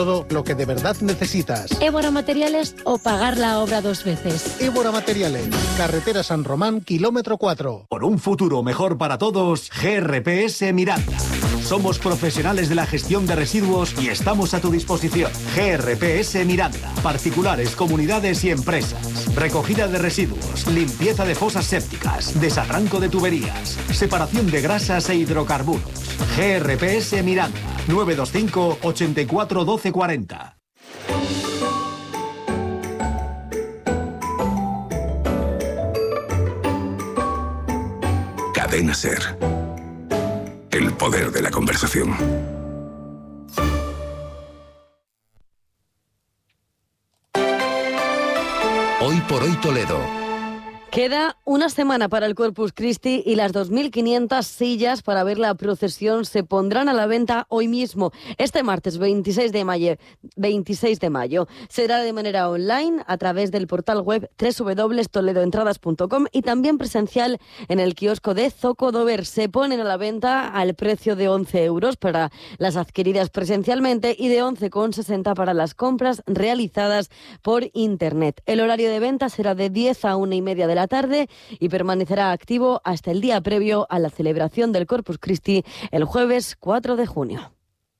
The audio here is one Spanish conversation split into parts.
Todo lo que de verdad necesitas. Évora Materiales o pagar la obra 2 veces. Évora Materiales, carretera San Román, kilómetro 4. Por un futuro mejor para todos, GRPS Miranda. Somos profesionales de la gestión de residuos y estamos a tu disposición. GRPS Miranda. Particulares, comunidades y empresas. Recogida de residuos, limpieza de fosas sépticas, desarranco de tuberías, separación de grasas e hidrocarburos. GRPS Miranda. 925 84 12 40. Cadena SER. El poder de la conversación. Hoy por hoy Toledo. Queda una semana para el Corpus Christi y las 2.500 sillas para ver la procesión se pondrán a la venta hoy mismo, este martes 26 de mayo. Será de manera online a través del portal web www.toledoentradas.com y también presencial en el kiosco de Zocodover. Se ponen a la venta al precio de 11 euros para las adquiridas presencialmente y de 11,60 para las compras realizadas por internet. El horario de venta será de 10 a 1:30 de la tarde y permanecerá activo hasta el día previo a la celebración del Corpus Christi el jueves 4 de junio.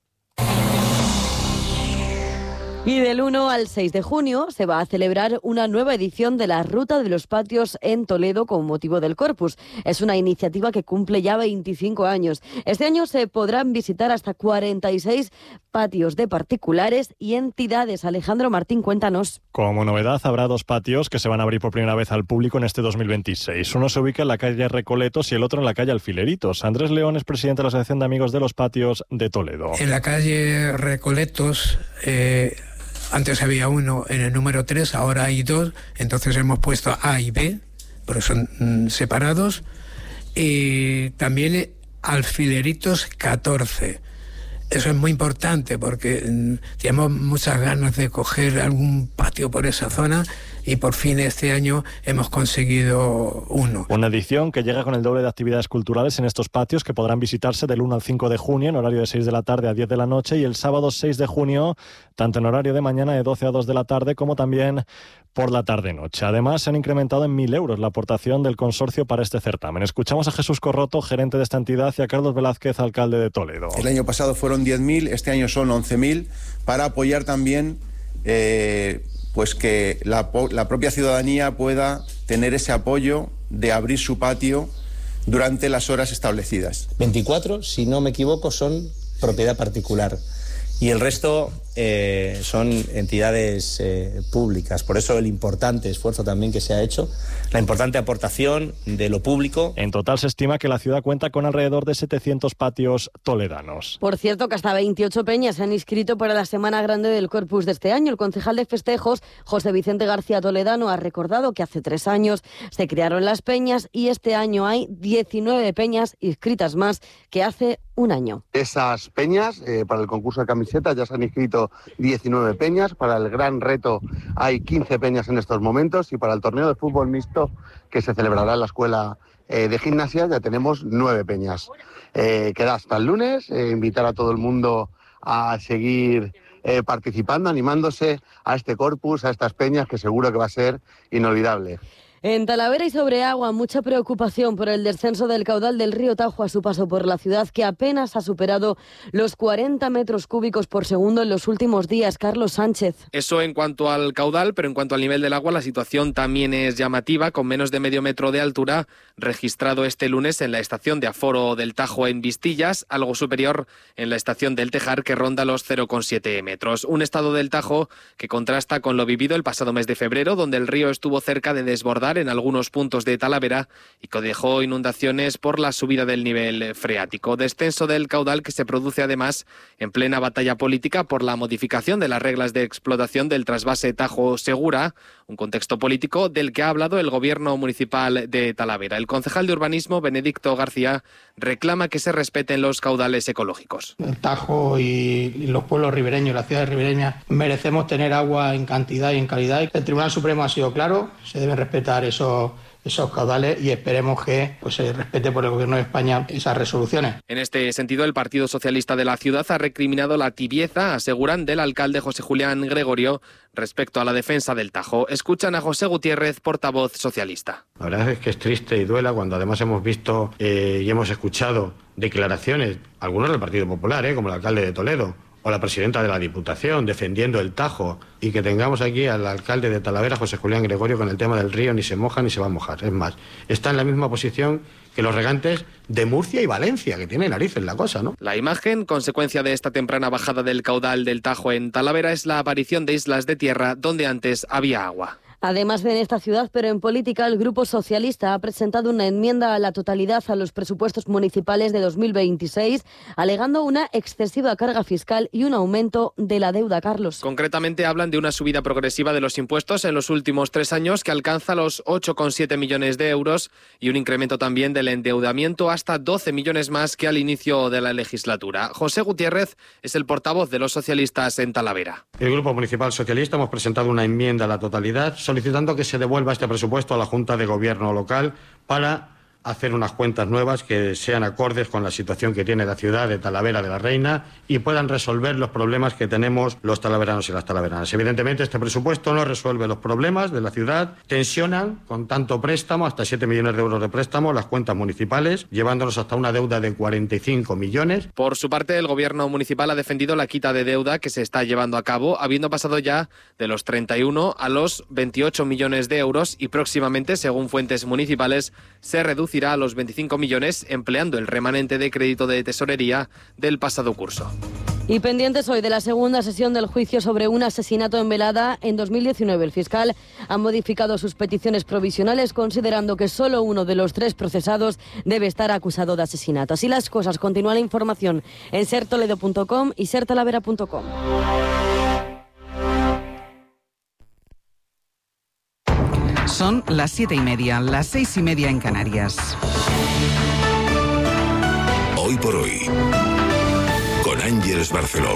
Y del 1 al 6 de junio se va a celebrar una nueva edición de la Ruta de los Patios en Toledo con motivo del Corpus. Es una iniciativa que cumple ya 25 años. Este año se podrán visitar hasta 46 patios de particulares y entidades. Alejandro Martín, cuéntanos. Como novedad, habrá 2 patios que se van a abrir por primera vez al público en este 2026. Uno se ubica en la calle Recoletos y el otro en la calle Alfileritos. Andrés León es presidente de la Asociación de Amigos de los Patios de Toledo. En la calle Recoletos... Antes había uno en el número 3, ahora hay 2, entonces hemos puesto A y B, pero son separados. Y también Alfileritos 14. Eso es muy importante porque tenemos muchas ganas de coger algún patio por esa zona y por fin este año hemos conseguido uno. Una edición que llega con el doble de actividades culturales en estos patios que podrán visitarse del 1 al 5 de junio en horario de 6 de la tarde a 10 de la noche y el sábado 6 de junio tanto en horario de mañana de 12 a 2 de la tarde como también por la tarde-noche. Además, se han incrementado en 1.000 euros la aportación del consorcio para este certamen. Escuchamos a Jesús Corroto, gerente de esta entidad, y a Carlos Velázquez, alcalde de Toledo. El año pasado fueron 10.000, este año son 11.000, para apoyar también pues que la propia ciudadanía pueda tener ese apoyo de abrir su patio durante las horas establecidas. 24, si no me equivoco, son propiedad particular. Y el resto son entidades públicas. Por eso el importante esfuerzo también que se ha hecho, la importante aportación de lo público. En total se estima que la ciudad cuenta con alrededor de 700 patios toledanos. Por cierto, que hasta 28 peñas se han inscrito para la Semana Grande del Corpus de este año. El concejal de festejos, José Vicente García Toledano, ha recordado que hace 3 años se crearon las peñas y este año hay 19 peñas inscritas más que hace un año. Esas peñas, para el concurso de camisetas ya se han inscrito 19 peñas, para el gran reto hay 15 peñas en estos momentos y para el torneo de fútbol mixto que se celebrará en la escuela de gimnasia ya tenemos 9 peñas. Queda hasta el lunes, invitar a todo el mundo a seguir participando, animándose a este corpus, a estas peñas que seguro que va a ser inolvidable. En Talavera y sobre agua, mucha preocupación por el descenso del caudal del río Tajo a su paso por la ciudad, que apenas ha superado los 40 metros cúbicos por segundo en los últimos días. Carlos Sánchez. Eso en cuanto al caudal, pero en cuanto al nivel del agua, la situación también es llamativa, con menos de medio metro de altura registrado este lunes en la estación de aforo del Tajo en Vistillas, algo superior en la estación del Tejar, que ronda los 0,7 metros. Un estado del Tajo que contrasta con lo vivido el pasado mes de febrero, donde el río estuvo cerca de desbordar en algunos puntos de Talavera y que dejó inundaciones por la subida del nivel freático. Descenso del caudal que se produce además en plena batalla política por la modificación de las reglas de explotación del trasvase Tajo-Segura, un contexto político del que ha hablado el gobierno municipal de Talavera. El concejal de urbanismo, Benedicto García, reclama que se respeten los caudales ecológicos. El Tajo y los pueblos ribereños, las ciudades ribereñas, merecemos tener agua en cantidad y en calidad. El Tribunal Supremo ha sido claro, se deben respetar regular esos caudales y esperemos que se respete por el Gobierno de España esas resoluciones. En este sentido, el Partido Socialista de la ciudad ha recriminado la tibieza, aseguran, del alcalde José Julián Gregorio respecto a la defensa del Tajo. Escuchan a José Gutiérrez, portavoz socialista. La verdad es que es triste y duela cuando además hemos visto y hemos escuchado declaraciones, algunos del Partido Popular, como el alcalde de Toledo, o la presidenta de la Diputación defendiendo el Tajo, y que tengamos aquí al alcalde de Talavera, José Julián Gregorio, con el tema del río, ni se moja ni se va a mojar. Es más, está en la misma posición que los regantes de Murcia y Valencia, que tiene narices la cosa, ¿no? La imagen, consecuencia de esta temprana bajada del caudal del Tajo en Talavera, es la aparición de islas de tierra donde antes había agua. Además de en esta ciudad, pero en política, el Grupo Socialista ha presentado una enmienda a la totalidad a los presupuestos municipales de 2026, alegando una excesiva carga fiscal y un aumento de la deuda, Carlos. Concretamente hablan de una subida progresiva de los impuestos en los últimos 3 años que alcanza los 8,7 millones de euros y un incremento también del endeudamiento hasta 12 millones más que al inicio de la legislatura. José Gutiérrez es el portavoz de los socialistas en Talavera. El Grupo Municipal Socialista hemos presentado una enmienda a la totalidad solicitando que se devuelva este presupuesto a la Junta de Gobierno local para hacer unas cuentas nuevas que sean acordes con la situación que tiene la ciudad de Talavera de la Reina y puedan resolver los problemas que tenemos los talaveranos y las talaveranas. Evidentemente, este presupuesto no resuelve los problemas de la ciudad. Tensionan con tanto préstamo, hasta 7 millones de euros de préstamo, las cuentas municipales, llevándonos hasta una deuda de 45 millones. Por su parte, el Gobierno municipal ha defendido la quita de deuda que se está llevando a cabo, habiendo pasado ya de los 31 a los 28 millones de euros y próximamente, según fuentes municipales, se reducirá a los 25 millones empleando el remanente de crédito de tesorería del pasado curso. Y pendientes hoy de la segunda sesión del juicio sobre un asesinato en Velada en 2019. El fiscal ha modificado sus peticiones provisionales considerando que solo uno de los 3 procesados debe estar acusado de asesinato. Así las cosas. Continúa la información en sertoledo.com y sertalavera.com. Son las 7:30, las 6:30 en Canarias. Hoy por hoy, con Ángeles Barceló.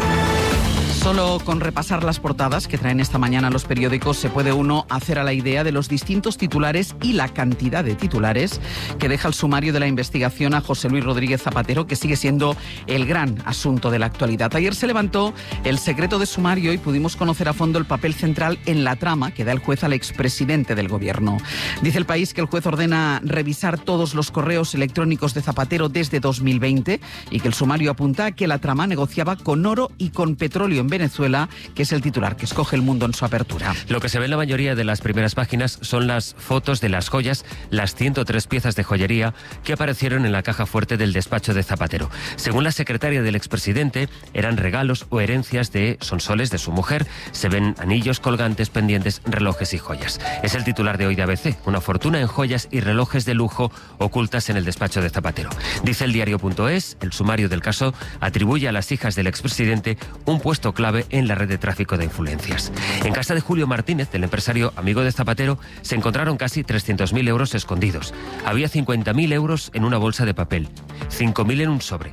Solo con repasar las portadas que traen esta mañana los periódicos se puede uno hacer a la idea de los distintos titulares y la cantidad de titulares que deja el sumario de la investigación a José Luis Rodríguez Zapatero, que sigue siendo el gran asunto de la actualidad. Ayer se levantó el secreto de sumario y pudimos conocer a fondo el papel central en la trama que da el juez al expresidente del Gobierno. Dice El País que el juez ordena revisar todos los correos electrónicos de Zapatero desde 2020 y que el sumario apunta a que la trama negociaba con oro y con petróleo en Venezuela, que es el titular que escoge El Mundo en su apertura. Lo que se ve en la mayoría de las primeras páginas son las fotos de las joyas, las 103 piezas de joyería que aparecieron en la caja fuerte del despacho de Zapatero. Según la secretaria del expresidente, eran regalos o herencias de Sonsoles, de su mujer. Se ven anillos, colgantes, pendientes, relojes y joyas. Es el titular de hoy de ABC, una fortuna en joyas y relojes de lujo ocultas en el despacho de Zapatero. Dice el diario.es, el sumario del caso atribuye a las hijas del expresidente un puesto clave en la red de tráfico de influencias. En casa de Julio Martínez, del empresario amigo de Zapatero, se encontraron casi 300.000 euros escondidos. Había 50.000 euros en una bolsa de papel, 5.000 en un sobre,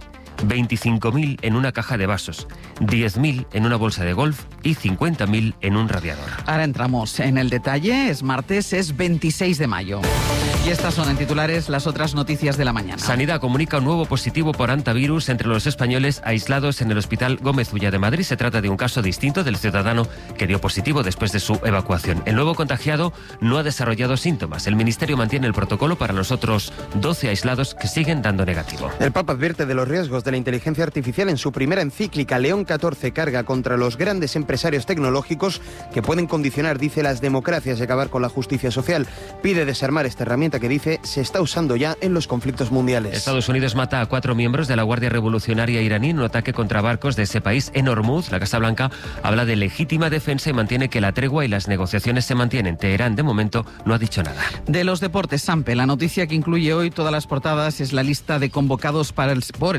25.000 en una caja de vasos, 10.000 en una bolsa de golf y 50.000 en un radiador. Ahora entramos en el detalle. Es martes, es 26 de mayo. Y estas son en titulares las otras noticias de la mañana. Sanidad comunica un nuevo positivo por hantavirus entre los españoles aislados en el Hospital Gómez Ulla de Madrid. Se trata de un caso distinto del ciudadano que dio positivo después de su evacuación. El nuevo contagiado no ha desarrollado síntomas. El Ministerio mantiene el protocolo para los otros 12 aislados que siguen dando negativo. El Papa advierte de los riesgos de la inteligencia artificial en su primera encíclica. León XIV carga contra los grandes empresarios tecnológicos que pueden condicionar, dice, las democracias y acabar con la justicia social. Pide desarmar esta herramienta que, dice, se está usando ya en los conflictos mundiales. Estados Unidos mata a 4 miembros de la Guardia Revolucionaria iraní en un ataque contra barcos de ese país en Hormuz. La Casa Blanca habla de legítima defensa y mantiene que la tregua y las negociaciones se mantienen. Teherán, de momento, no ha dicho nada. De los deportes, Sampe, la noticia que incluye hoy todas las portadas es la lista de convocados por el seleccionador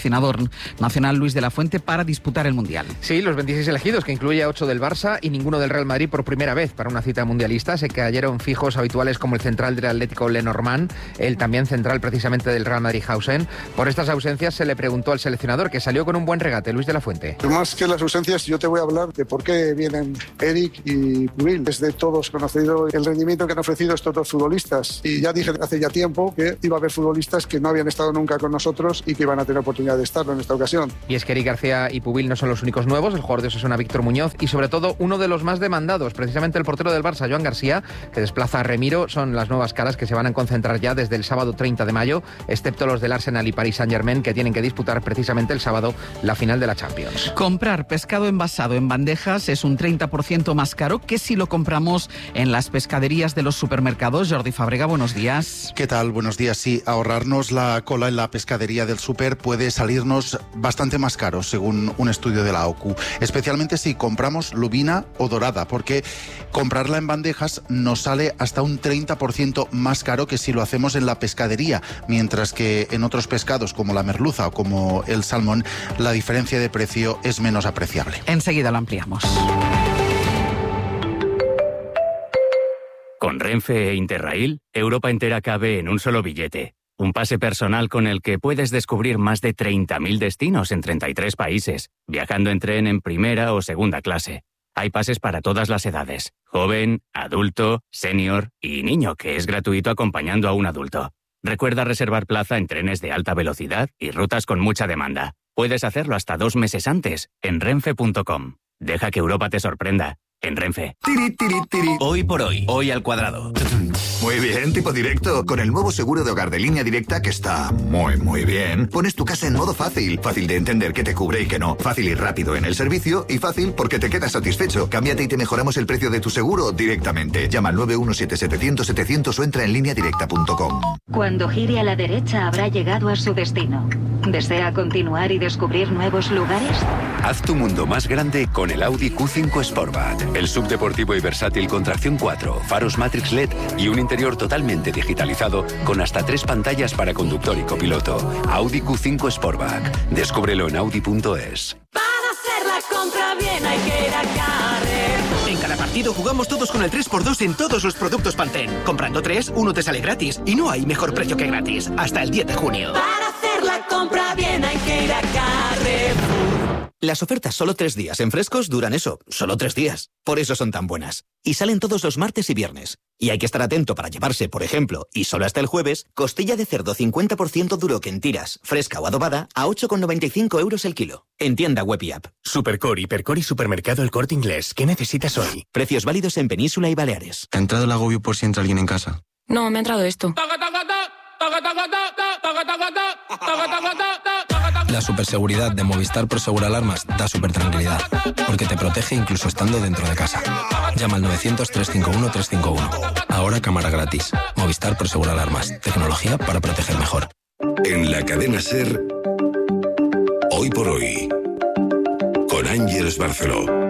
seleccionador nacional Luis de la Fuente para disputar el Mundial. Sí, los 26 elegidos, que incluye a 8 del Barça y ninguno del Real Madrid por primera vez para una cita mundialista. Se cayeron fijos habituales como el central del Atlético Lenormand, el también central precisamente del Real Madrid Hausen. Por estas ausencias se le preguntó al seleccionador, que salió con un buen regate, Luis de la Fuente. Más que las ausencias, yo te voy a hablar de por qué vienen Eric y Pubil. Es de todos conocido el rendimiento que han ofrecido estos dos futbolistas. Y ya dije hace ya tiempo que iba a haber futbolistas que no habían estado nunca con nosotros y que iban a tener oportunidad de estarlo en esta ocasión. Y es que Eric García y Pubil no son los únicos nuevos, el jugador de Osasuna Víctor Muñoz y sobre todo uno de los más demandados, precisamente el portero del Barça, Joan García, que desplaza a Remiro, son las nuevas caras que se van a concentrar ya desde el sábado 30 de mayo, excepto los del Arsenal y Paris Saint-Germain, que tienen que disputar precisamente el sábado la final de la Champions. Comprar pescado envasado en bandejas es un 30% más caro que si lo compramos en las pescaderías de los supermercados. Jordi Fábrega, buenos días. ¿Qué tal? Buenos días. Sí, ahorrarnos la cola en la pescadería del súper puede salirnos bastante más caro, según un estudio de la OCU, especialmente si compramos lubina o dorada, porque comprarla en bandejas nos sale hasta un 30% más caro que si lo hacemos en la pescadería, mientras que en otros pescados como la merluza o como el salmón, la diferencia de precio es menos apreciable. Enseguida lo ampliamos. Con Renfe e Interrail, Europa entera cabe en un solo billete. Un pase personal con el que puedes descubrir más de 30.000 destinos en 33 países, viajando en tren en primera o segunda clase. Hay pases para todas las edades, joven, adulto, senior y niño, que es gratuito acompañando a un adulto. Recuerda reservar plaza en trenes de alta velocidad y rutas con mucha demanda. Puedes hacerlo hasta 2 meses antes en renfe.com. Deja que Europa te sorprenda. En Renfe. Hoy por hoy, hoy al cuadrado. Muy bien, tipo directo. Con el nuevo seguro de hogar de Línea Directa, que está muy bien, pones tu casa en modo fácil. Fácil de entender qué te cubre y qué no. Fácil y rápido en el servicio y fácil porque te quedas satisfecho. Cámbiate y te mejoramos el precio de tu seguro directamente. Llama al 917-700-700 o entra en lineadirecta.com. Cuando gire a la derecha habrá llegado a su destino. ¿Desea continuar y descubrir nuevos lugares? Haz tu mundo más grande con el Audi Q5 Sportback. El subdeportivo y versátil con tracción 4, faros Matrix LED y un interior totalmente digitalizado con hasta 3 pantallas para conductor y copiloto. Audi Q5 Sportback. Descúbrelo en audi.es. Para hacer la compra bien hay que ir a Carrefour. En cada partido jugamos todos con el 3x2 en todos los productos Pantene. Comprando 3, uno te sale gratis. Y no hay mejor precio que gratis. Hasta el 10 de junio. Para hacer la compra bien hay que ir a Carrefour. Las ofertas solo 3 días en frescos duran eso, solo 3 días. Por eso son tan buenas. Y salen todos los martes y viernes. Y hay que estar atento para llevarse, por ejemplo, y solo hasta el jueves, costilla de cerdo 50% duro que en tiras, fresca o adobada, a 8,95 € el kilo. En tienda web y app. Supercor, Hipercor y Supermercado El Corte Inglés. ¿Qué necesitas hoy? Precios válidos en Península y Baleares. ¿Te ha entrado el agobio por si entra alguien en casa? No, me ha entrado esto. La superseguridad de Movistar Prosegur Alarmas da supertranquilidad, porque te protege incluso estando dentro de casa. Llama al 900-351-351. Ahora cámara gratis. Movistar Prosegur Alarmas. Tecnología para proteger mejor. En la cadena SER, hoy por hoy, con Ángeles Barceló.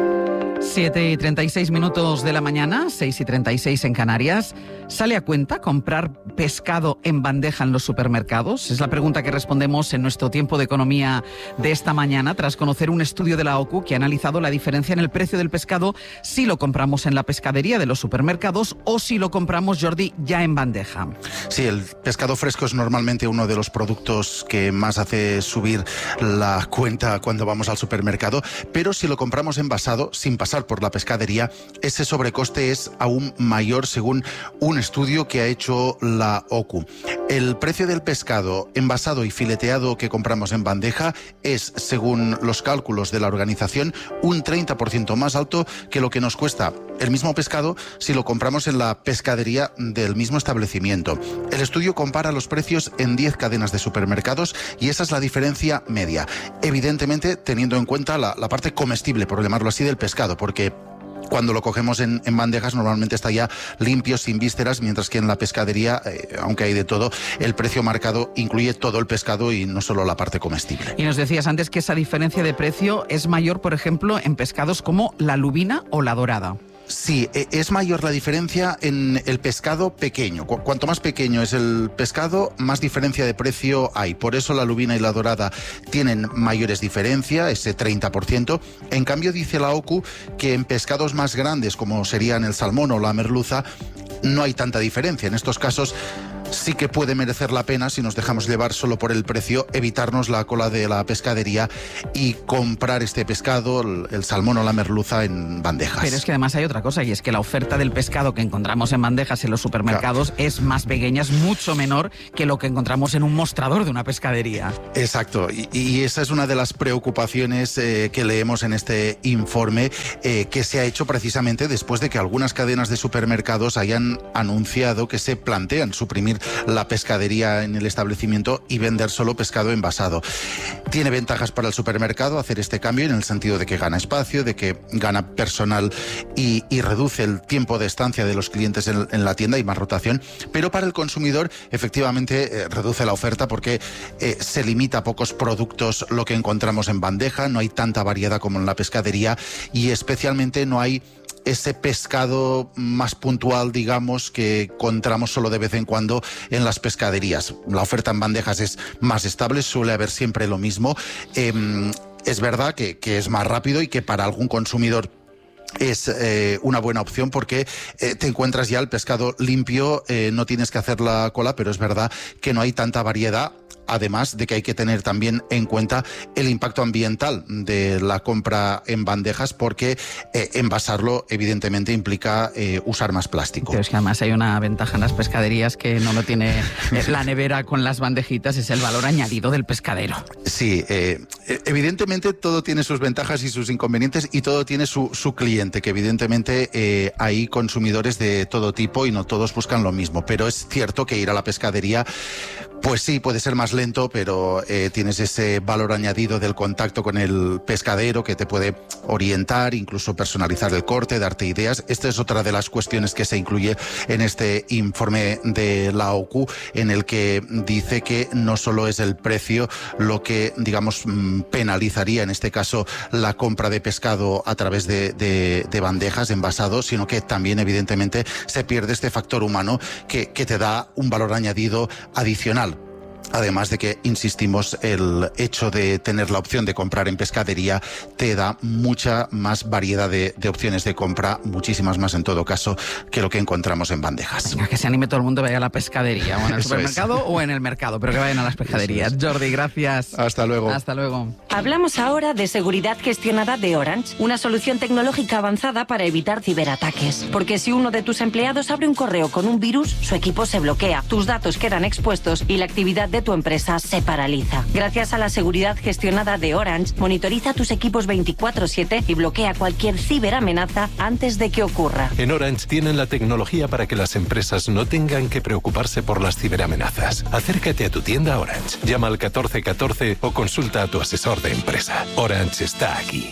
7:36 de la mañana, 6:36 en Canarias. ¿Sale a cuenta comprar pescado en bandeja en los supermercados? Es la pregunta que respondemos en nuestro tiempo de economía de esta mañana, tras conocer un estudio de la OCU que ha analizado la diferencia en el precio del pescado si lo compramos en la pescadería de los supermercados o si lo compramos, Jordi, ya en bandeja. Sí, el pescado fresco es normalmente uno de los productos que más hace subir la cuenta cuando vamos al supermercado, pero si lo compramos envasado, sin pasar por la pescadería, ese sobrecoste es aún mayor, según un estudio que ha hecho la OCU. El precio del pescado envasado y fileteado que compramos en bandeja es, según los cálculos de la organización, un 30% más alto que lo que nos cuesta el mismo pescado si lo compramos en la pescadería del mismo establecimiento. El estudio compara los precios en 10 cadenas de supermercados y esa es la diferencia media. Evidentemente, teniendo en cuenta la parte comestible, por llamarlo así, del pescado, porque cuando lo cogemos en bandejas normalmente está ya limpio, sin vísceras, mientras que en la pescadería, aunque hay de todo, el precio marcado incluye todo el pescado y no solo la parte comestible. Y nos decías antes que esa diferencia de precio es mayor, por ejemplo, en pescados como la lubina o la dorada. Sí, es mayor la diferencia en el pescado pequeño. Cuanto más pequeño es el pescado, más diferencia de precio hay. Por eso la lubina y la dorada tienen mayores diferencias, ese 30%. En cambio, dice la OCU que en pescados más grandes, como serían el salmón o la merluza, no hay tanta diferencia. En estos casos sí que puede merecer la pena, si nos dejamos llevar solo por el precio, evitarnos la cola de la pescadería y comprar este pescado, el salmón o la merluza, en bandejas. Pero es que además hay otra cosa, y es que la oferta del pescado que encontramos en bandejas en los supermercados es más pequeña, es mucho menor que lo que encontramos en un mostrador de una pescadería. Exacto, y esa es una de las preocupaciones que leemos en este informe, que se ha hecho precisamente después de que algunas cadenas de supermercados hayan anunciado que se plantean suprimir la pescadería en el establecimiento y vender solo pescado envasado. Tiene ventajas para el supermercado hacer este cambio, en el sentido de que gana espacio, de que gana personal y reduce el tiempo de estancia de los clientes en la tienda y más rotación, pero para el consumidor efectivamente reduce la oferta, porque se limita a pocos productos lo que encontramos en bandeja, no hay tanta variedad como en la pescadería, y especialmente no hay ese pescado más puntual, digamos, que encontramos solo de vez en cuando en las pescaderías. La oferta en bandejas es más estable, suele haber siempre lo mismo. Es verdad que es más rápido y que para algún consumidor es una buena opción, porque te encuentras ya el pescado limpio, no tienes que hacer la cola, pero es verdad que no hay tanta variedad. Además de que hay que tener también en cuenta el impacto ambiental de la compra en bandejas, porque envasarlo evidentemente implica usar más plástico. Pero es que además hay una ventaja en las pescaderías que no lo tiene la nevera con las bandejitas, es el valor añadido del pescadero. Sí, evidentemente todo tiene sus ventajas y sus inconvenientes, y todo tiene su cliente, que evidentemente hay consumidores de todo tipo y no todos buscan lo mismo, pero es cierto que ir a la pescadería, pues sí, puede ser más lento, pero tienes ese valor añadido del contacto con el pescadero, que te puede orientar, incluso personalizar el corte, darte ideas. Esta es otra de las cuestiones que se incluye en este informe de la OCU, en el que dice que no solo es el precio lo que, digamos, penalizaría en este caso la compra de pescado a través de bandejas envasados, sino que también evidentemente se pierde este factor humano que te da un valor añadido adicional. Además de que, insistimos, el hecho de tener la opción de comprar en pescadería te da mucha más variedad de opciones de compra, muchísimas más en todo caso, que lo que encontramos en bandejas. Venga, que se anime todo el mundo, vaya a la pescadería, o en el supermercado o en el mercado, pero que vayan a las pescaderías. Jordi, gracias. Hasta luego. Hasta luego. Hablamos ahora de seguridad gestionada de Orange, una solución tecnológica avanzada para evitar ciberataques. Porque si uno de tus empleados abre un correo con un virus, su equipo se bloquea, tus datos quedan expuestos y la actividad de tu empresa se paraliza. Gracias a la seguridad gestionada de Orange, monitoriza tus equipos 24/7 y bloquea cualquier ciberamenaza antes de que ocurra. En Orange tienen la tecnología para que las empresas no tengan que preocuparse por las ciberamenazas. Acércate a tu tienda Orange, llama al 1414 o consulta a tu asesor de empresa. Orange está aquí.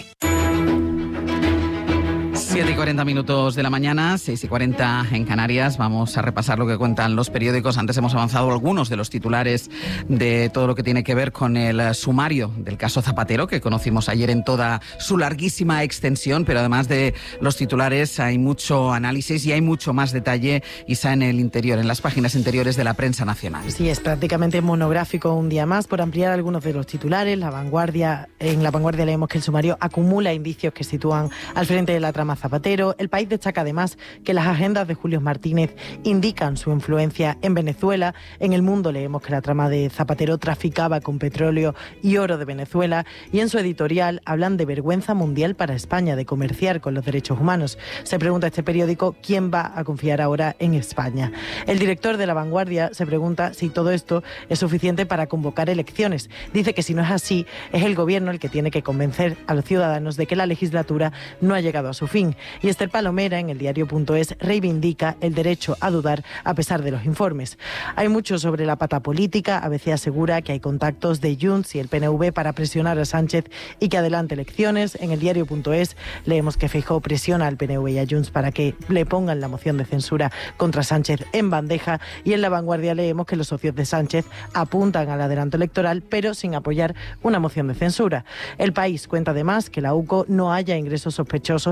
7:40 de la mañana, 6:40 en Canarias. Vamos a repasar lo que cuentan los periódicos. Antes hemos avanzado algunos de los titulares de todo lo que tiene que ver con el sumario del caso Zapatero, que conocimos ayer en toda su larguísima extensión, pero además de los titulares hay mucho análisis y hay mucho más detalle, Isa, en el interior, en las páginas interiores de la prensa nacional. Sí, es prácticamente monográfico un día más. Por ampliar algunos de los titulares, en La Vanguardia leemos que el sumario acumula indicios que sitúan al frente de la trama Zapatero. El País destaca además que las agendas de Julio Martínez indican su influencia en Venezuela. En El Mundo leemos que la trama de Zapatero traficaba con petróleo y oro de Venezuela, y en su editorial hablan de vergüenza mundial para España de comerciar con los derechos humanos. Se pregunta este periódico quién va a confiar ahora en España. El director de La Vanguardia se pregunta si todo esto es suficiente para convocar elecciones. Dice que si no es así, es el gobierno el que tiene que convencer a los ciudadanos de que la legislatura no ha llegado a su fin. Y Esther Palomera, en el diario.es, reivindica el derecho a dudar a pesar de los informes. Hay mucho sobre la pata política. ABC asegura que hay contactos de Junts y el PNV para presionar a Sánchez y que adelante elecciones. En el diario.es leemos que Feijóo presiona al PNV y a Junts para que le pongan la moción de censura contra Sánchez en bandeja. Y en La Vanguardia leemos que los socios de Sánchez apuntan al adelanto electoral, pero sin apoyar una moción de censura. El País cuenta además que la UCO no haya ingresos sospechosos en las cuentas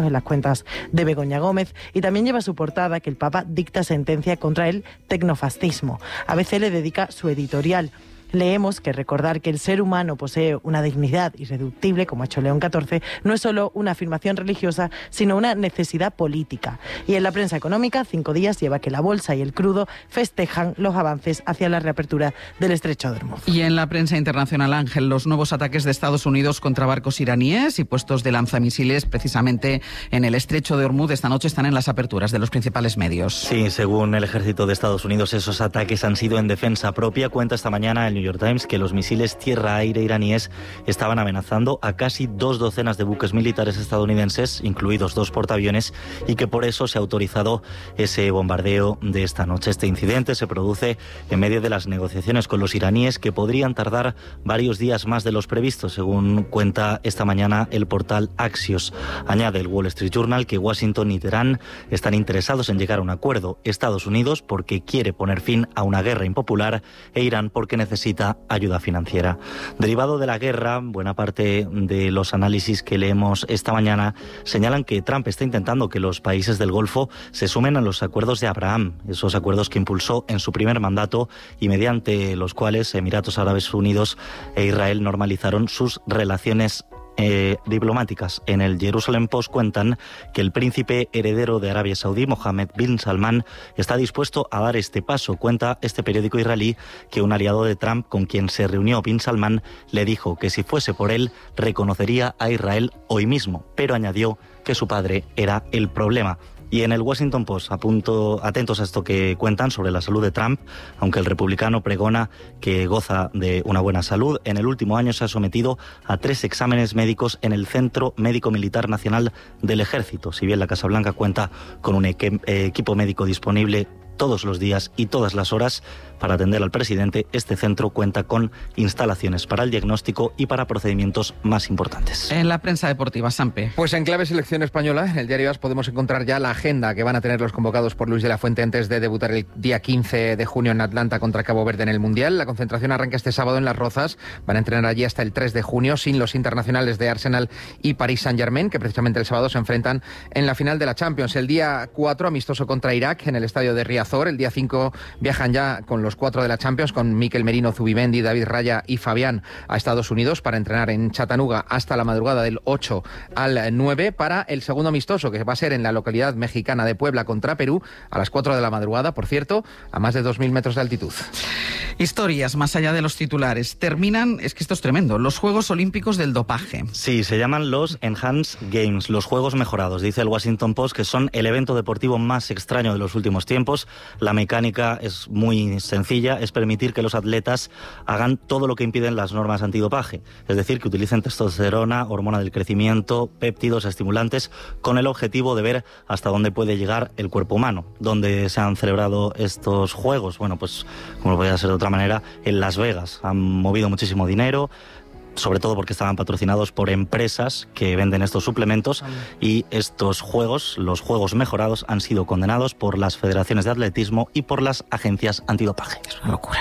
preguntas de Begoña Gómez, y también lleva su portada que el Papa dicta sentencia contra el tecnofascismo. ABC le dedica su editorial. Leemos que recordar que el ser humano posee una dignidad irreductible, como ha hecho León XIV, no es solo una afirmación religiosa, sino una necesidad política. Y en la prensa económica, 5 días lleva que la bolsa y el crudo festejan los avances hacia la reapertura del estrecho de Hormuz. Y en la prensa internacional, Ángel, los nuevos ataques de Estados Unidos contra barcos iraníes y puestos de lanzamisiles precisamente en el estrecho de Hormuz esta noche están en las aperturas de los principales medios. Sí, según el ejército de Estados Unidos, esos ataques han sido en defensa propia. Cuenta esta mañana el New York Times que los misiles tierra-aire iraníes estaban amenazando a casi 2 docenas de buques militares estadounidenses, incluidos 2 portaaviones, y que por eso se ha autorizado ese bombardeo de esta noche. Este incidente se produce en medio de las negociaciones con los iraníes, que podrían tardar varios días más de los previstos, según cuenta esta mañana el portal Axios. Añade el Wall Street Journal que Washington y Teherán están interesados en llegar a un acuerdo. Estados Unidos porque quiere poner fin a una guerra impopular e Irán porque necesita ayuda financiera. Derivado de la guerra, buena parte de los análisis que leemos esta mañana señalan que Trump está intentando que los países del Golfo se sumen a los acuerdos de Abraham, esos acuerdos que impulsó en su primer mandato y mediante los cuales Emiratos Árabes Unidos e Israel normalizaron sus relaciones diplomáticas. En el Jerusalem Post cuentan que el príncipe heredero de Arabia Saudí, Mohammed bin Salman, está dispuesto a dar este paso. Cuenta este periódico israelí que un aliado de Trump con quien se reunió bin Salman le dijo que si fuese por él reconocería a Israel hoy mismo, pero añadió que su padre era el problema. Y en el Washington Post, atentos a esto que cuentan sobre la salud de Trump, aunque el republicano pregona que goza de una buena salud, en el último año se ha sometido a 3 exámenes médicos en el Centro Médico Militar Nacional del Ejército. Si bien la Casa Blanca cuenta con un equipo médico disponible todos los días y todas las horas para atender al presidente, este centro cuenta con instalaciones para el diagnóstico y para procedimientos más importantes. En la prensa deportiva, Sampe. Pues en clave selección española, en el diario AS podemos encontrar ya la agenda que van a tener los convocados por Luis de la Fuente antes de debutar el día 15 de junio en Atlanta contra Cabo Verde en el Mundial. La concentración arranca este sábado en Las Rozas. Van a entrenar allí hasta el 3 de junio sin los internacionales de Arsenal y Paris Saint-Germain, que precisamente el sábado se enfrentan en la final de la Champions. El día 4, amistoso contra Irak en el estadio de Riazor. El día 5 viajan ya con los 4 de la Champions, con Mikel Merino, Zubimendi, David Raya y Fabián a Estados Unidos para entrenar en Chattanooga hasta la madrugada del 8 al 9 para el segundo amistoso, que va a ser en la localidad mexicana de Puebla contra Perú a las 4 de la madrugada, por cierto, a más de 2.000 metros de altitud. Historias más allá de los titulares. Terminan, es que esto es tremendo, los Juegos Olímpicos del dopaje. Sí, se llaman los Enhanced Games, los Juegos Mejorados. Dice el Washington Post que son el evento deportivo más extraño de los últimos tiempos. La mecánica es muy sencilla, es permitir que los atletas hagan todo lo que impiden las normas antidopaje, es decir, que utilicen testosterona, hormona del crecimiento, péptidos, estimulantes, con el objetivo de ver hasta dónde puede llegar el cuerpo humano. ¿Dónde se han celebrado estos juegos? Bueno, pues como lo podía ser de otra manera, en Las Vegas. Han movido muchísimo dinero, sobre todo porque estaban patrocinados por empresas que venden estos suplementos, y estos juegos, los Juegos Mejorados, han sido condenados por las federaciones de atletismo y por las agencias antidopaje. Es una locura.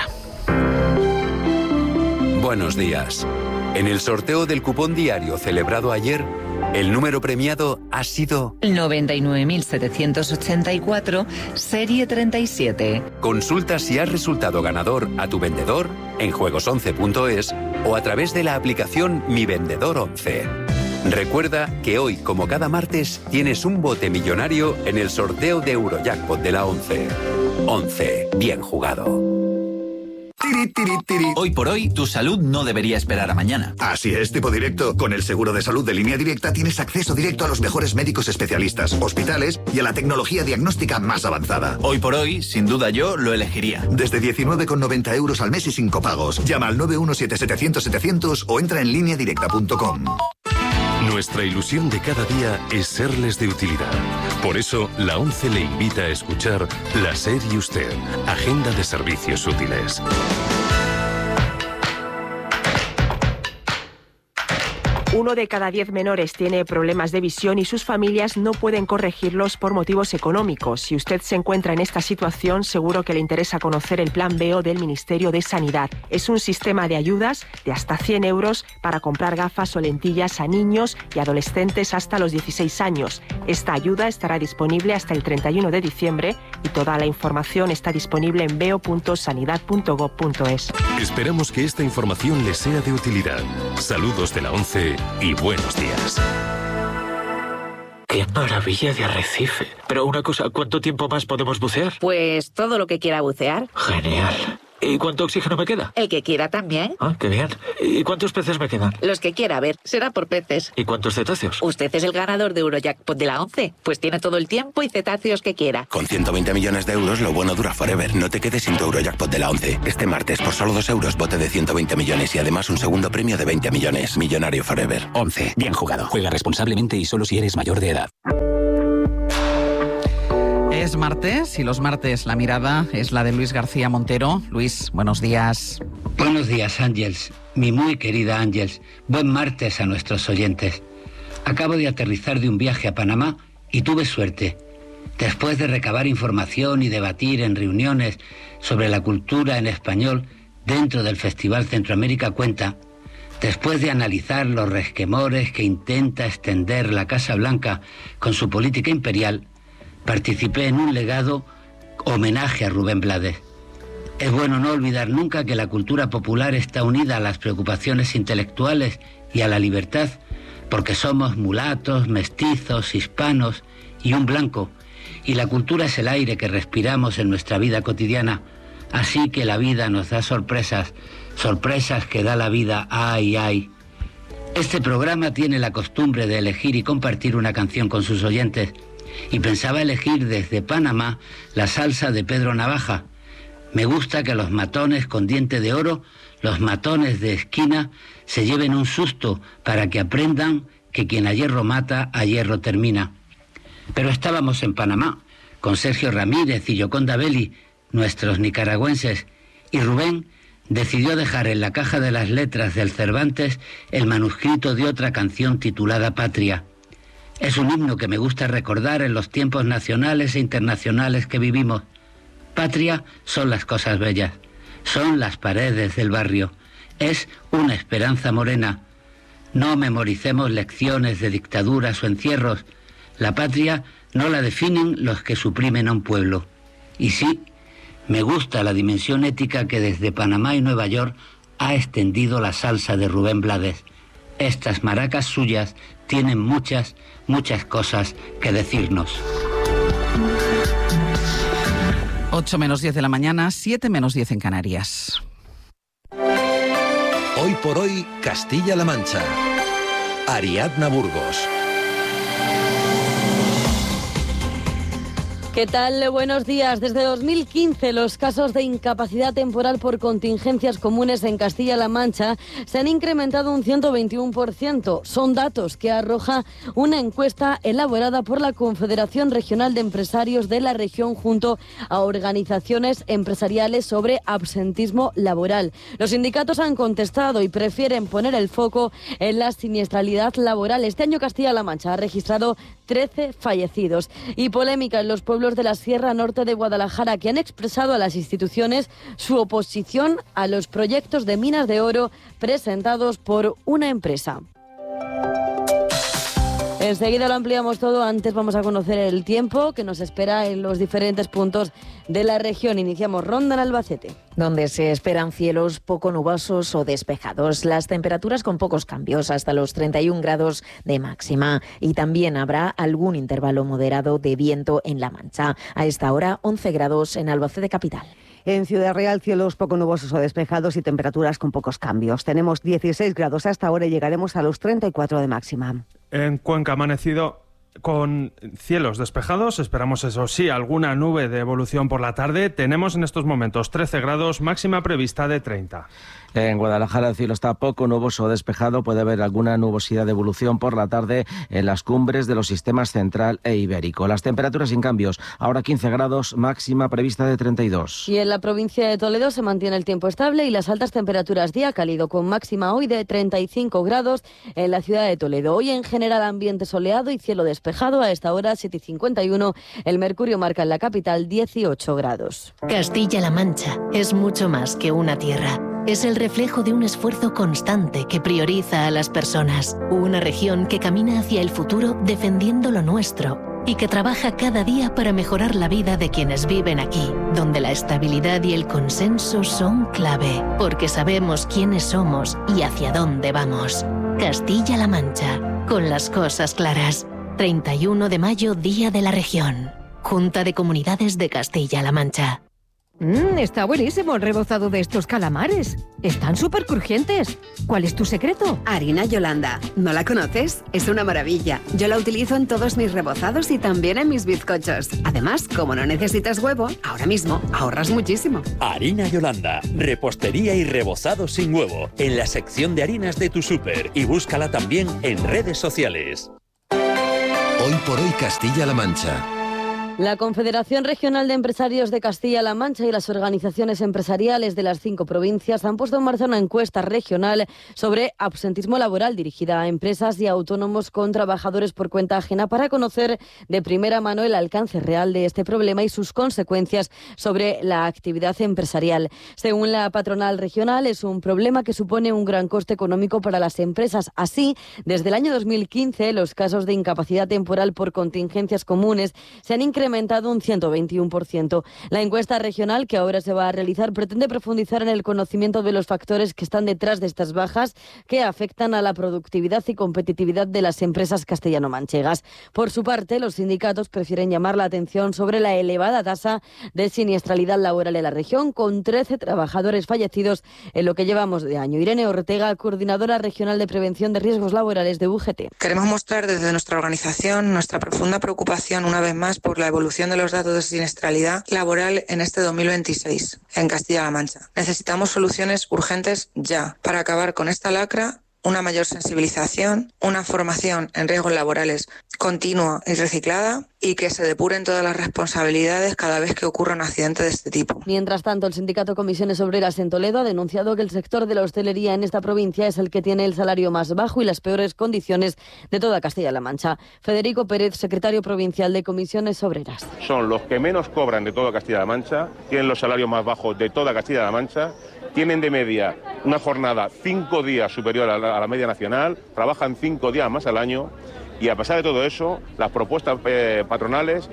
Buenos días. En el sorteo del cupón diario celebrado ayer, el número premiado ha sido 99.784, serie 37. Consulta si has resultado ganador a tu vendedor en juegos11.es o a través de la aplicación Mi Vendedor 11. Recuerda que hoy, como cada martes, tienes un bote millonario en el sorteo de Eurojackpot de la 11. 11. Bien jugado. Hoy por hoy, tu salud no debería esperar a mañana. Así es, Tipo Directo. Con el seguro de salud de Línea Directa tienes acceso directo a los mejores médicos especialistas, hospitales y a la tecnología diagnóstica más avanzada. Hoy por hoy, sin duda yo lo elegiría. Desde 19,90 € al mes y sin copagos. Llama al 917-700-700 o entra en lineadirecta.com. Nuestra ilusión de cada día es serles de utilidad. Por eso, la 11 le invita a escuchar La SER y Usted, Agenda de Servicios Útiles. 1 de cada 10 menores tiene problemas de visión y sus familias no pueden corregirlos por motivos económicos. Si usted se encuentra en esta situación, seguro que le interesa conocer el Plan BEO del Ministerio de Sanidad. Es un sistema de ayudas de hasta 100 euros para comprar gafas o lentillas a niños y adolescentes hasta los 16 años. Esta ayuda estará disponible hasta el 31 de diciembre y toda la información está disponible en beo.sanidad.gov.es. Esperamos que esta información les sea de utilidad. Saludos de la 11 y buenos días. ¡Qué maravilla de arrecife! Pero una cosa, ¿cuánto tiempo más podemos bucear? Pues todo lo que quiera bucear. Genial. ¿Y cuánto oxígeno me queda? El que quiera también. Ah, qué bien. ¿Y cuántos peces me quedan? Los que quiera, a ver, será por peces. ¿Y cuántos cetáceos? Usted es el ganador de Eurojackpot de la 11. Pues tiene todo el tiempo y cetáceos que quiera. Con 120 millones de euros, lo bueno dura forever. No te quedes sin tu Eurojackpot de la 11. Este martes, por solo 2 euros, bote de 120 millones y además un segundo premio de 20 millones. Millonario forever. 11. Bien jugado. Juega responsablemente y solo si eres mayor de edad. Es martes y los martes la mirada es la de Luis García Montero. Luis, buenos días. Buenos días, Ángels. Mi muy querida Ángels. Buen martes a nuestros oyentes. Acabo de aterrizar de un viaje a Panamá y tuve suerte. Después de recabar información y debatir en reuniones sobre la cultura en español dentro del Festival Centroamérica Cuenta, después de analizar los resquemores que intenta extender la Casa Blanca con su política imperial, participé en un legado homenaje a Rubén Blades. Es bueno no olvidar nunca que la cultura popular está unida a las preocupaciones intelectuales y a la libertad, porque somos mulatos, mestizos, hispanos y un blanco, y la cultura es el aire que respiramos en nuestra vida cotidiana, así que la vida nos da sorpresas, sorpresas que da la vida, ay, ay. Este programa tiene la costumbre de elegir y compartir una canción con sus oyentes, y pensaba elegir desde Panamá la salsa de Pedro Navaja. Me gusta que los matones con diente de oro, los matones de esquina, se lleven un susto para que aprendan que quien a hierro mata, a hierro termina. Pero estábamos en Panamá, con Sergio Ramírez y Yoconda Belli, nuestros nicaragüenses, y Rubén decidió dejar en la caja de las letras del Cervantes el manuscrito de otra canción titulada Patria. Es un himno que me gusta recordar en los tiempos nacionales e internacionales que vivimos. Patria son las cosas bellas, son las paredes del barrio, es una esperanza morena. No memoricemos lecciones de dictaduras o encierros. La patria no la definen los que suprimen a un pueblo. Y sí, me gusta la dimensión ética que desde Panamá y Nueva York ha extendido la salsa de Rubén Blades. Estas maracas suyas tienen muchas cosas que decirnos. 8 menos 10 de la mañana, 7 menos 10 en Canarias. Hoy por hoy, Castilla-La Mancha. Ariadna Burgos. ¿Qué tal? Buenos días. Desde 2015 los casos de incapacidad temporal por contingencias comunes en Castilla-La Mancha se han incrementado un 121%. Son datos que arroja una encuesta elaborada por la Confederación Regional de Empresarios de la región junto a organizaciones empresariales sobre absentismo laboral. Los sindicatos han contestado y prefieren poner el foco en la siniestralidad laboral. Este año Castilla-La Mancha ha registrado 13 fallecidos y polémica en los pueblos de la Sierra Norte de Guadalajara, que han expresado a las instituciones su oposición a los proyectos de minas de oro presentados por una empresa. Enseguida lo ampliamos todo. Antes vamos a conocer el tiempo que nos espera en los diferentes puntos de la región. Iniciamos ronda en Albacete, donde se esperan cielos poco nubosos o despejados. Las temperaturas con pocos cambios, hasta los 31 grados de máxima. Y también habrá algún intervalo moderado de viento en La Mancha. A esta hora, 11 grados en Albacete capital. En Ciudad Real, cielos poco nubosos o despejados y temperaturas con pocos cambios. Tenemos 16 grados hasta ahora y llegaremos a los 34 de máxima. En Cuenca ha amanecido con cielos despejados, esperamos eso sí, alguna nube de evolución por la tarde. Tenemos en estos momentos 13 grados, máxima prevista de 30. En Guadalajara el cielo está poco nuboso o despejado. Puede haber alguna nubosidad de evolución por la tarde en las cumbres de los sistemas central e ibérico. Las temperaturas sin cambios. Ahora 15 grados, máxima prevista de 32. Y en la provincia de Toledo se mantiene el tiempo estable y las altas temperaturas, día cálido con máxima hoy de 35 grados en la ciudad de Toledo. Hoy en general ambiente soleado y cielo despejado. A esta hora 7:51. El mercurio marca en la capital 18 grados. Castilla-La Mancha es mucho más que una tierra. Es el reflejo de un esfuerzo constante que prioriza a las personas. Una región que camina hacia el futuro defendiendo lo nuestro y que trabaja cada día para mejorar la vida de quienes viven aquí, donde la estabilidad y el consenso son clave, porque sabemos quiénes somos y hacia dónde vamos. Castilla-La Mancha, con las cosas claras. 31 de mayo, Día de la Región. Junta de Comunidades de Castilla-La Mancha. Está buenísimo el rebozado de estos calamares. Están súper crujientes. ¿Cuál es tu secreto? Harina Yolanda. ¿No la conoces? Es una maravilla. Yo la utilizo en todos mis rebozados y también en mis bizcochos. Además, como no necesitas huevo, ahora mismo ahorras muchísimo. Harina Yolanda. Repostería y rebozado sin huevo. En la sección de harinas de tu súper. Y búscala también en redes sociales. Hoy por hoy Castilla-La Mancha. La Confederación Regional de Empresarios de Castilla-La Mancha y las organizaciones empresariales de las 5 provincias han puesto en marcha una encuesta regional sobre absentismo laboral dirigida a empresas y autónomos con trabajadores por cuenta ajena para conocer de primera mano el alcance real de este problema y sus consecuencias sobre la actividad empresarial. Según la patronal regional, es un problema que supone un gran coste económico para las empresas. Así, desde el año 2015, los casos de incapacidad temporal por contingencias comunes se han incrementado un 121%. La encuesta regional que ahora se va a realizar pretende profundizar en el conocimiento de los factores que están detrás de estas bajas que afectan a la productividad y competitividad de las empresas castellano-manchegas. Por su parte, los sindicatos prefieren llamar la atención sobre la elevada tasa de siniestralidad laboral en la región, con 13 trabajadores fallecidos en lo que llevamos de año. Irene Ortega, coordinadora regional de prevención de riesgos laborales de UGT. Queremos mostrar desde nuestra organización nuestra profunda preocupación una vez más por la evolución de los datos de siniestralidad laboral en este 2026 en Castilla-La Mancha. Necesitamos soluciones urgentes ya para acabar con esta lacra, una mayor sensibilización, una formación en riesgos laborales continua y reciclada y que se depuren todas las responsabilidades cada vez que ocurra un accidente de este tipo. Mientras tanto, el sindicato Comisiones Obreras en Toledo ha denunciado que el sector de la hostelería en esta provincia es el que tiene el salario más bajo y las peores condiciones de toda Castilla-La Mancha. Federico Pérez, secretario provincial de Comisiones Obreras. Son los que menos cobran de toda Castilla-La Mancha, tienen los salarios más bajos de toda Castilla-La Mancha, tienen de media una jornada 5 días superior a la media nacional, trabajan 5 días más al año y a pesar de todo eso, las propuestas patronales,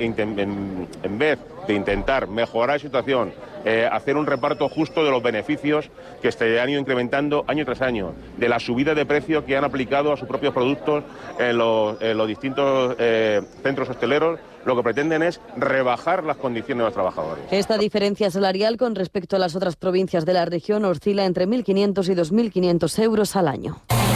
en vez de intentar mejorar la situación, hacer un reparto justo de los beneficios que han ido incrementando año tras año, de la subida de precio que han aplicado a sus propios productos en los distintos centros hosteleros, lo que pretenden es rebajar las condiciones de los trabajadores. Esta diferencia salarial con respecto a las otras provincias de la región oscila entre 1.500 y 2.500 euros al año.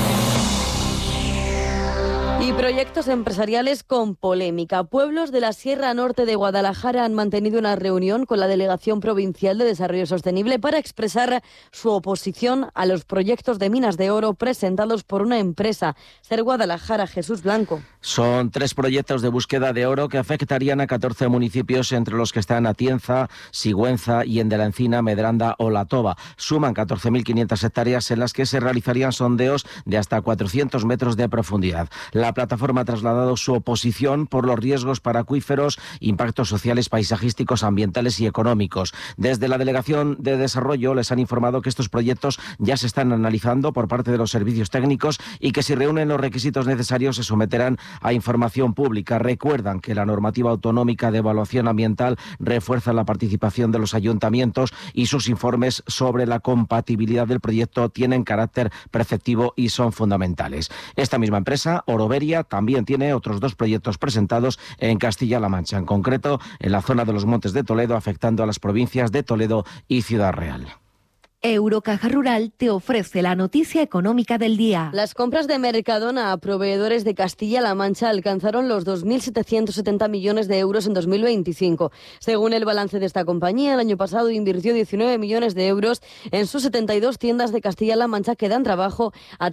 Y proyectos empresariales con polémica. Pueblos de la Sierra Norte de Guadalajara han mantenido una reunión con la Delegación Provincial de Desarrollo Sostenible para expresar su oposición a los proyectos de minas de oro presentados por una empresa. Ser Guadalajara, Jesús Blanco. Son 3 proyectos de búsqueda de oro que afectarían a 14 municipios, entre los que están Atienza, Sigüenza y en de la Encina, Medranda o La Toba. Suman 14.500 hectáreas en las que se realizarían sondeos de hasta 400 metros de profundidad. La plataforma ha trasladado su oposición por los riesgos para acuíferos, impactos sociales, paisajísticos, ambientales y económicos. Desde la Delegación de Desarrollo les han informado que estos proyectos ya se están analizando por parte de los servicios técnicos y que si reúnen los requisitos necesarios se someterán a información pública. Recuerdan que la normativa autonómica de evaluación ambiental refuerza la participación de los ayuntamientos y sus informes sobre la compatibilidad del proyecto tienen carácter preceptivo y son fundamentales. Esta misma empresa, Oroberia, también tiene otros 2 proyectos presentados en Castilla-La Mancha, en concreto en la zona de los Montes de Toledo, afectando a las provincias de Toledo y Ciudad Real. Eurocaja Rural te ofrece la noticia económica del día. Las compras de Mercadona a proveedores de Castilla-La Mancha alcanzaron los 2.770 millones de euros en 2025. Según el balance de esta compañía, el año pasado invirtió 19 millones de euros en sus 72 tiendas de Castilla-La Mancha que dan trabajo a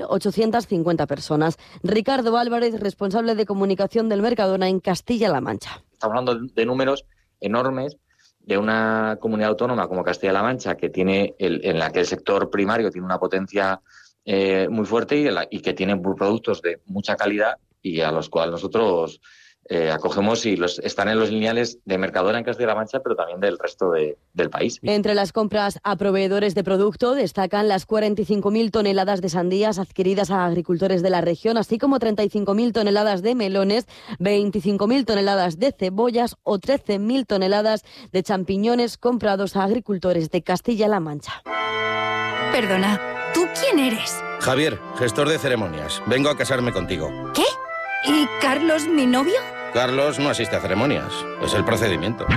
3.850 personas. Ricardo Álvarez, responsable de comunicación del Mercadona en Castilla-La Mancha. Estamos hablando de números enormes de una comunidad autónoma como Castilla-La Mancha, que tiene en la que el sector primario tiene una potencia muy fuerte y que tiene productos de mucha calidad y a los cuales nosotros acogemos y están en los lineales de Mercadona en Castilla-La Mancha, pero también del resto del país. Entre las compras a proveedores de producto destacan las 45.000 toneladas de sandías adquiridas a agricultores de la región, así como 35.000 toneladas de melones, 25.000 toneladas de cebollas o 13.000 toneladas de champiñones comprados a agricultores de Castilla-La Mancha. Perdona, ¿tú quién eres? Javier, gestor de ceremonias. Vengo a casarme contigo. ¿Qué? ¿Y Carlos, mi novio? Carlos no asiste a ceremonias. Es el procedimiento.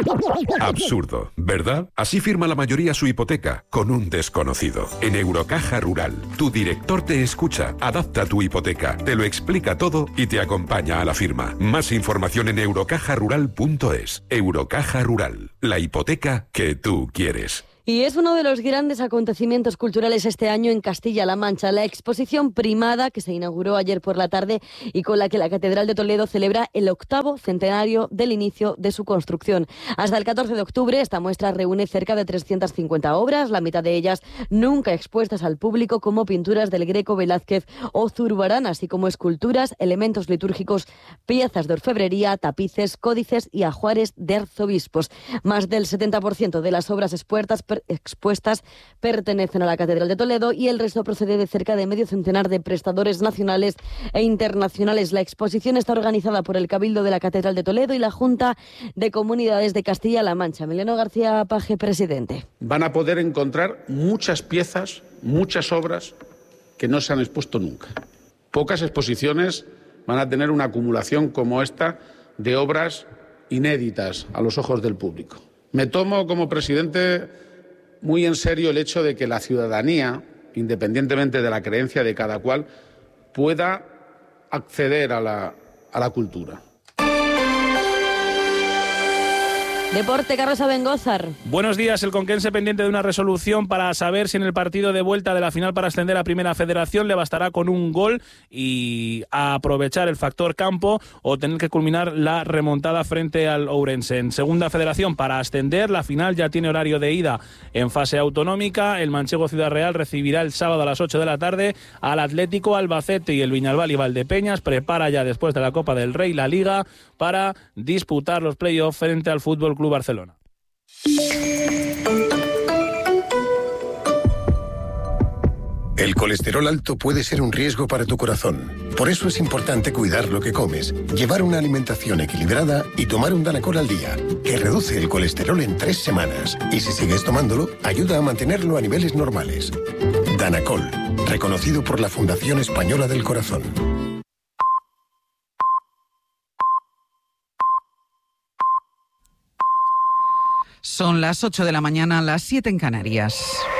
Absurdo, ¿verdad? Así firma la mayoría su hipoteca, con un desconocido. En Eurocaja Rural, tu director te escucha, adapta tu hipoteca, te lo explica todo y te acompaña a la firma. Más información en eurocajarural.es. Eurocaja Rural, la hipoteca que tú quieres. Y es uno de los grandes acontecimientos culturales este año en Castilla-La Mancha, la exposición Primada, que se inauguró ayer por la tarde y con la que la Catedral de Toledo celebra el 8º centenario del inicio de su construcción. Hasta el 14 de octubre, esta muestra reúne cerca de 350 obras, la mitad de ellas nunca expuestas al público, como pinturas del Greco, Velázquez o Zurbarán, así como esculturas, elementos litúrgicos, piezas de orfebrería, tapices, códices y ajuares de arzobispos. Más del 70% de las obras expuestas pertenecen a la Catedral de Toledo y el resto procede de cerca de medio centenar de prestadores nacionales e internacionales. La exposición está organizada por el Cabildo de la Catedral de Toledo y la Junta de Comunidades de Castilla-La Mancha. Emiliano García Paje, presidente. Van a poder encontrar muchas piezas, muchas obras que no se han expuesto nunca. Pocas exposiciones van a tener una acumulación como esta de obras inéditas a los ojos del público. Me tomo como presidente muy en serio el hecho de que la ciudadanía, independientemente de la creencia de cada cual, pueda acceder a la cultura. Deporte, Carlos Abengózar. Buenos días. El conquense pendiente de una resolución para saber si en el partido de vuelta de la final para ascender a Primera Federación le bastará con un gol y a aprovechar el factor campo o tener que culminar la remontada frente al Ourense. En Segunda Federación, para ascender, la final ya tiene horario de ida en fase autonómica. El manchego Ciudad Real recibirá el sábado a las 8 de la tarde al Atlético Albacete y el Viñalbal y Valdepeñas prepara ya después de la Copa del Rey la Liga para disputar los playoffs frente al Fútbol Club Barcelona. El colesterol alto puede ser un riesgo para tu corazón. Por eso es importante cuidar lo que comes, llevar una alimentación equilibrada y tomar un Danacol al día, que reduce el colesterol en 3 semanas. Y si sigues tomándolo, ayuda a mantenerlo a niveles normales. Danacol, reconocido por la Fundación Española del Corazón. Son las 8 de la mañana, las 7 en Canarias.